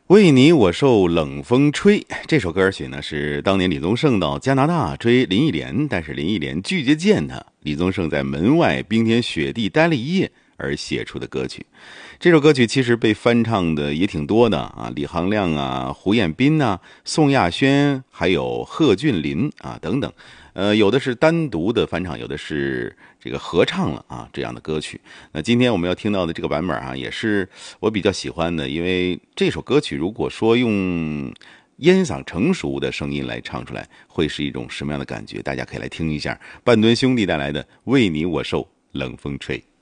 为你我受冷风吹，这首歌曲呢是当年李宗盛到加拿大追林忆莲，但是林忆莲拒绝见他，李宗盛在门外冰天雪地待了一夜而写出的歌曲。这首歌曲其实被翻唱的也挺多的啊，李行亮啊、胡彦斌啊、宋亚轩，还有贺峻霖啊等等。有的是单独的翻唱，有的是这个合唱了啊这样的歌曲。那今天我们要听到的这个版本啊，也是我比较喜欢的，因为这首歌曲如果说用烟嗓成熟的声音来唱出来，会是一种什么样的感觉？大家可以来听一下半吨兄弟带来的《为你我受冷风吹》。